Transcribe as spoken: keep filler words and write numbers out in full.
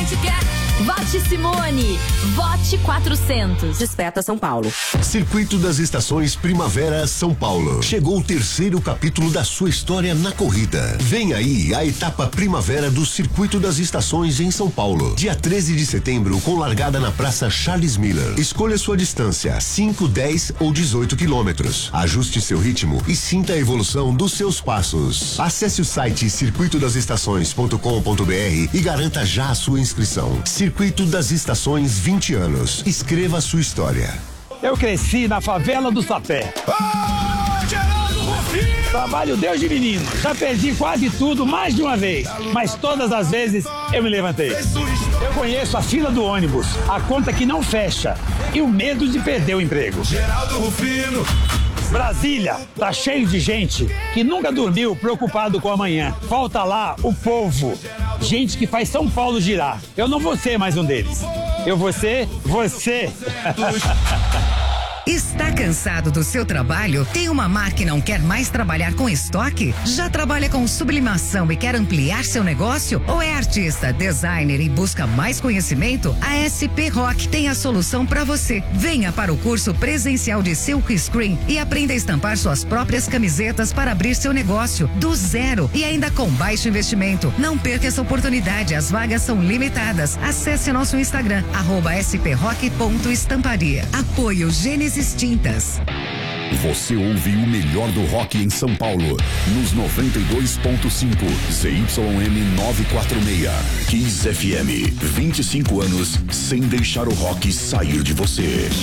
gente quer. Vote Simone. Vote quatrocentos. Desperta São Paulo. Circuito das Estações Primavera São Paulo. Chegou o terceiro capítulo da sua história na corrida. Vem aí a etapa Primavera do Circuito das Estações em São Paulo. Dia treze de setembro, com largada na Praça Charles Miller. Escolha sua distância, cinco, dez ou dezoito quilômetros. Ajuste seu ritmo e sinta a evolução dos seus passos. Acesse o site circuito das estações ponto com ponto br e garanta já a sua inscrição. Circuito das Estações, vinte anos. Escreva a sua história. Eu cresci na favela do Sapé. Trabalho Deus de menino. Já perdi quase tudo mais de uma vez, mas todas as vezes eu me levantei. Eu conheço a fila do ônibus, a conta que não fecha e o medo de perder o emprego. Geraldo Rufino. Brasília tá cheio de gente que nunca dormiu preocupado com amanhã. Falta lá o povo. Gente que faz São Paulo girar. Eu não vou ser mais um deles. Eu vou ser você. Está cansado do seu trabalho? Tem uma marca e não quer mais trabalhar com estoque? Já trabalha com sublimação e quer ampliar seu negócio? Ou é artista, designer e busca mais conhecimento? A S P Rock tem a solução para você. Venha para o curso presencial de Silk Screen e aprenda a estampar suas próprias camisetas para abrir seu negócio do zero e ainda com baixo investimento. Não perca essa oportunidade, as vagas são limitadas. Acesse nosso Instagram, arroba sprock ponto estamparia. Apoio Gênesis Tintas. Você ouve o melhor do rock em São Paulo, nos noventa e dois ponto cinco, Z Y M novecentos e quarenta e seis, Kiss F M, vinte e cinco anos sem deixar o rock sair de você.